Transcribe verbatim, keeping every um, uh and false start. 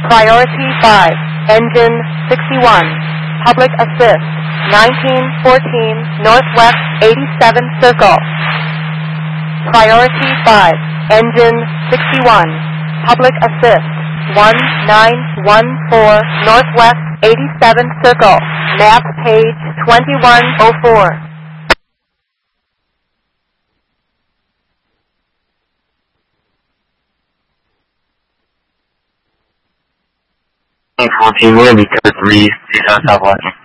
Priority five, engine sixty-one, public assist, nineteen fourteen Northwest eighty-seventh Circle. Priority five, engine sixty-one, public assist, one nine one four Northwest eighty-seventh Circle, map page twenty-one oh four. fourteen will be code three, zero, stop watching.